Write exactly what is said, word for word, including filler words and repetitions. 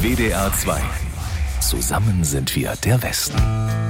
W D R zwei. Zusammen sind wir der Westen.